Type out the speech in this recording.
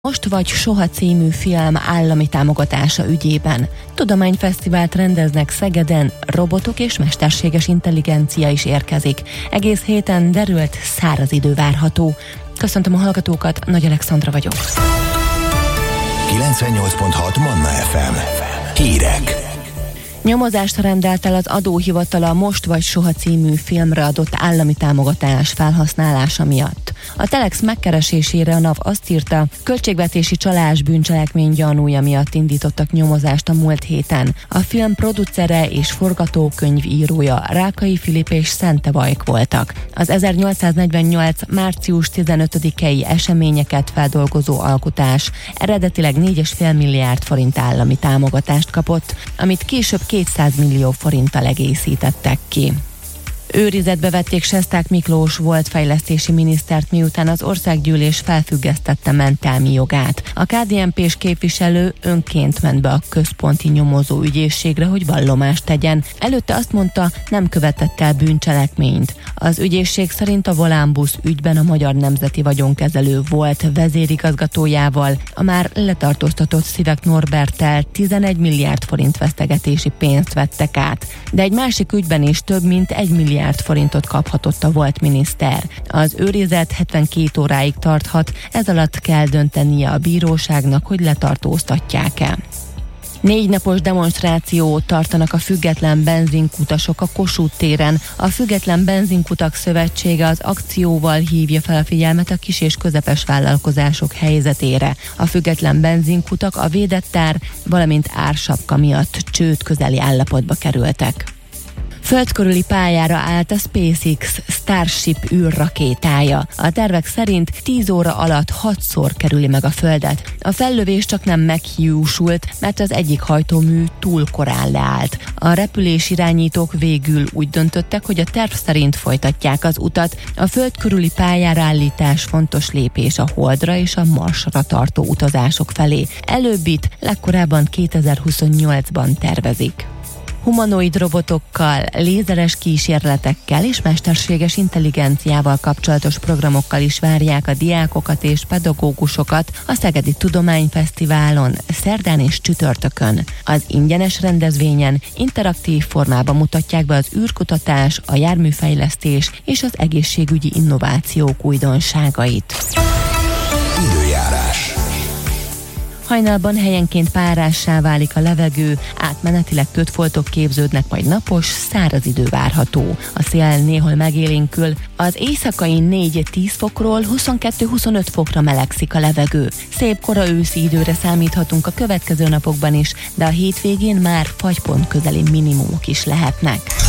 Most vagy soha című film állami támogatása ügyében. Tudományfesztivált rendeznek Szegeden, robotok és mesterséges intelligencia is érkezik. Egész héten derült, száraz idő várható. Köszöntöm a hallgatókat, Nagy Alexandra vagyok. 98.6 Manna FM. Hírek. Nyomozást rendelt el az adóhivatal a Most vagy soha című filmre adott állami támogatás felhasználása miatt. A Telex megkeresésére a NAV azt írta, költségvetési csalás bűncselekmény gyanúja miatt indítottak nyomozást a múlt héten. A film producere és forgatókönyvírója Rákai Filip és Szente Vajk voltak. Az 1848. március 15-i eseményeket feldolgozó alkotás eredetileg 4,5 milliárd forint állami támogatást kapott, amit később 200 millió forinttal egészítettek ki. Őrizetbe vették Sesták Miklós volt fejlesztési minisztert, miután az országgyűlés felfüggesztette mentelmi jogát. A KDNP-s képviselő önként ment be a központi nyomozó ügyészségre, hogy vallomást tegyen. Előtte azt mondta, nem követett el bűncselekményt. Az ügyészség szerint a Volánbusz ügyben a Magyar Nemzeti Vagyonkezelő volt vezérigazgatójával, a már letartóztatott Szivek Norberttel 11 milliárd forint vesztegetési pénzt vettek át. De egy másik ügyben is több mint 1 milliárd forintot kaphatott a volt miniszter. Az őrizet 72 óráig tarthat, ez alatt kell döntenie a bíróságnak, hogy letartóztatják-e. 4 napos demonstrációt tartanak a független benzinkutasok a Kossuth téren. A Független Benzinkutak Szövetsége az akcióval hívja fel a figyelmet a kis és közepes vállalkozások helyzetére. A független benzinkutak a védett ár, valamint ársapka miatt csőd közeli állapotba kerültek. Föld körüli pályára állt a SpaceX Starship űrrakétája. A tervek szerint 10 óra alatt 6-szor kerüli meg a Földet. A fellövés csak nem meghiúsult, mert az egyik hajtómű túl korán leállt. A repülésirányítók végül úgy döntöttek, hogy a terv szerint folytatják az utat. A Föld körüli pályára állítás fontos lépés a Holdra és a Marsra tartó utazások felé. Előbbit legkorábban 2028-ban tervezik. Humanoid robotokkal, lézeres kísérletekkel és mesterséges intelligenciával kapcsolatos programokkal is várják a diákokat és pedagógusokat a Szegedi Tudományfesztiválon szerdán és csütörtökön. Az ingyenes rendezvényen interaktív formában mutatják be az űrkutatás, a járműfejlesztés és az egészségügyi innovációk újdonságait. Időjárás. Hajnalban helyenként párássá válik a levegő, átmenetileg kötfoltok képződnek, majd napos, száraz idő várható. A szél néhol megélénkül, az éjszakai 4-10 fokról 22-25 fokra melegszik a levegő. Szép kora őszi időre számíthatunk a következő napokban is, de a hétvégén már fagypont közeli minimumok is lehetnek.